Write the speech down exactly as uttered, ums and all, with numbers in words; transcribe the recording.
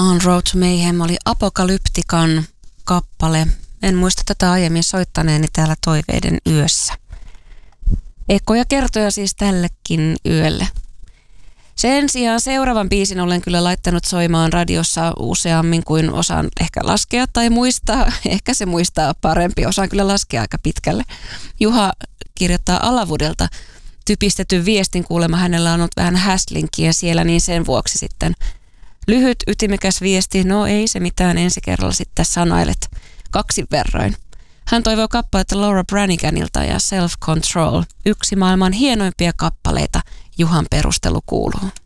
On Road to Mayhem oli Apokalyptikan kappale. En muista tätä aiemmin soittaneeni täällä Toiveiden yössä. Ekoja kertoja siis tällekin yölle. Sen sijaan seuraavan biisin olen kyllä laittanut soimaan radiossa useammin kuin osaan ehkä laskea tai muistaa. Ehkä se muistaa parempi, osaan kyllä laskea aika pitkälle. Juha kirjoittaa Alavudelta typistetyn viestin, kuulemma hänellä on ollut vähän häslinkiä siellä, niin sen vuoksi sitten lyhyt, ytimekäs viesti. No ei se mitään, ensi kerralla sitten sanailet kaksin verroin. Hän toivoo kappaletta Laura Braniganilta ja Self Control. Yksi maailman hienoimpia kappaleita, Juhan perustelu kuuluu.